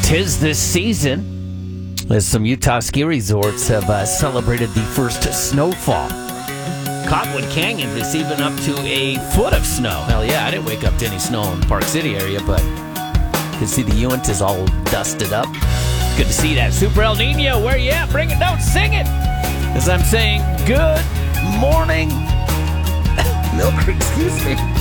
'Tis this season, as some Utah ski resorts have celebrated the first snowfall. Cottonwood Canyon receiving up to a foot of snow. Hell yeah, I didn't wake up to any snow in the Park City area, but you can see the Uint is all dusted up. Good to see that. Super El Nino, where you at? Bring it down, sing it! As I'm saying, good morning, Milk Creek, excuse me.